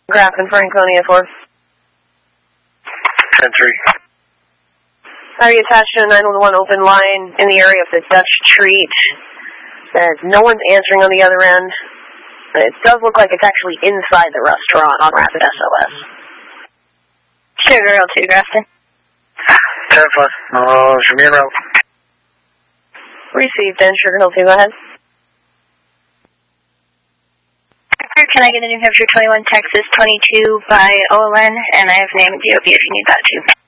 Grafton, Franconia 4. 10-3. Are you attached to a 911 open line in the area of the Dutch Treat? No one's answering on the other end. It does look like it's actually inside the restaurant on Rapid SOS. Sugar 2, Grafton. 10-4. Should be en route. Received, then. Sugar 2, go ahead. Can I get a New Hampshire 21 Texas 22 by OLN? And I have name and DOB if you need that too.